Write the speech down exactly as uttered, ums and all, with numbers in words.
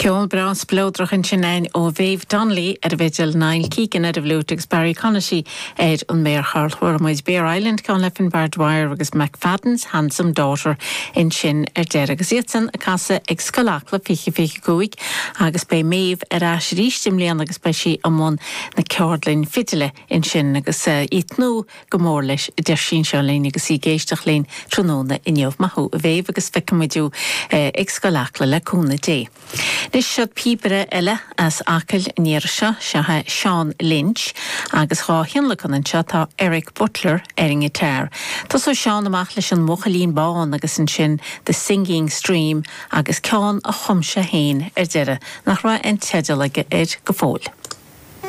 Ceol bras blódrach an sinnain ó Bhéh Donnelly ar a bheitil nail cícan ar a bhlútegus Barry Conashi éid an méar charlhúir muid Bear Island can lefin Bardwire agus McFadden's handsome daughter in sin ar deir agus iatsan a casa ag scolachla fiche fiche cúig agus bei méh ar as rístim líon agus bei si amón na ceordlinn fitile in sin agus itnú gomór leis deir sin seo léin agus í géisteach léin tróna inniuh mathú a bhéh agus fecamidú ag scolachla le cúna dé. Nis siad píbere eile as acail níirse sethe Sean Lynch agus chá hinlacan an tá Eric Butler ering i teir. Tás ó Sean amach leis an mochalín bán agus an sin The Singing Stream agus ceán a chumse héin ar deire nach ra an teidir leige ar go fóil.